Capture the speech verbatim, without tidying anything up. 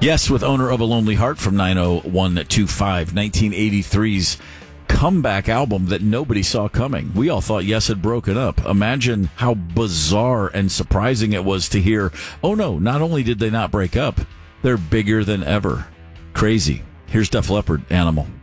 Yes, with Owner of a Lonely Heart from nine oh one two five, nineteen eighty-three's comeback album that nobody saw coming. We all thought Yes had broken up. Imagine how bizarre and surprising it was to hear, oh no, not only did they not break up, they're bigger than ever. Crazy. Here's Def Leppard, Animal.